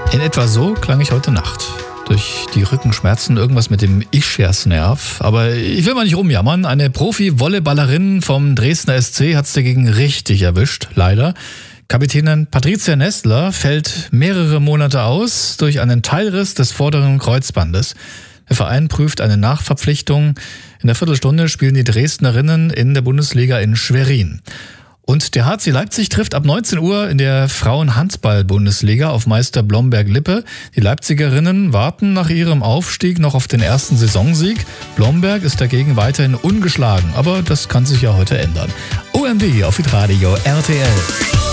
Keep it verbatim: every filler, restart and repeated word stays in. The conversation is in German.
In etwa so klang ich heute Nacht. Durch die Rückenschmerzen irgendwas mit dem Ischiasnerv. Aber ich will mal nicht rumjammern. Eine Profi-Volleyballerin vom Dresdner S C hat's dagegen richtig erwischt, leider. Kapitänin Patricia Nestler fällt mehrere Monate aus durch einen Teilriss des vorderen Kreuzbandes. Der Verein prüft eine Nachverpflichtung. In der Viertelstunde spielen die Dresdnerinnen in der Bundesliga in Schwerin. Und der H C Leipzig trifft ab neunzehn Uhr in der Frauen-Handball-Bundesliga auf Meister Blomberg-Lippe. Die Leipzigerinnen warten nach ihrem Aufstieg noch auf den ersten Saisonsieg. Blomberg ist dagegen weiterhin ungeschlagen, aber das kann sich ja heute ändern. O M D auf Hitradio R T L.